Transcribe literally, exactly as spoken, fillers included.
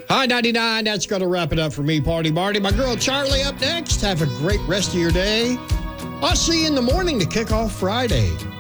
Hi, ninety-nine. That's going to wrap it up for me, Party Marty. My girl Charlie up next. Have a great rest of your day. I'll see you in the morning to kick off Friday.